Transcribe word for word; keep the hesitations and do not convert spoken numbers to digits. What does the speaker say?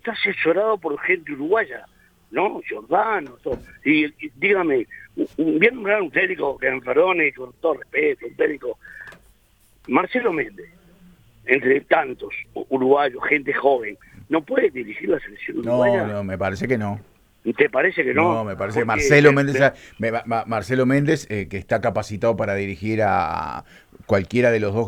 está asesorado por gente uruguaya, ¿no? Giordano, todo. Y, y dígame, un, bien nombrar un técnico, que me perdone, con todo respeto, un técnico, Marcelo Méndez, entre tantos uruguayos, gente joven, ¿no puede dirigir la selección uruguaya? No, no, me parece que no. ¿Te parece que no? No, me parece que Porque Marcelo me, Méndez, me, me- Ma- Marcelo Méndez, eh, que está capacitado para dirigir a cualquiera de los dos